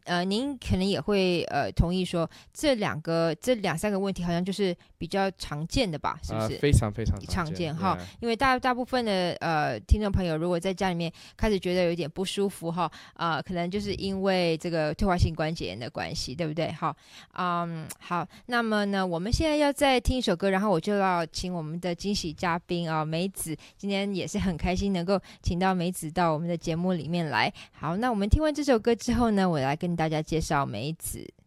您可能也会同意说，这两三个问题好像就是比较常见的吧？是不是？ 非常非常常见哈， yeah. 因为大部分的听众朋友，如果在家里面开始觉得有点不舒服哈，可能就是因为这个退化性关节炎的关系，对不对？好，好，那么呢，我们现在要再听一首歌，然后我就要请我们的惊喜嘉宾梅子，今天也是很开心能够请到梅子到我们的节目里面来。好，那我们听完这首歌之后呢，我来跟大家介绍梅子。